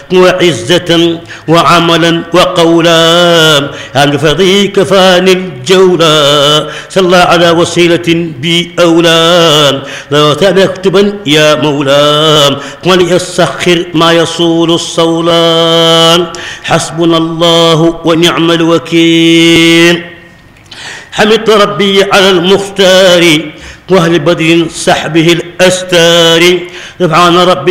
وعزة وعملا وقولا عن فضي كفاني الجولا صلى على وسيلة بأولى لا تكتبا يا مولا وليسخر ما يصول الصولان حسبنا الله ونعم الوكيل حمدت ربي على المختار وأهل بدر سحبه الأستار سبحان ربي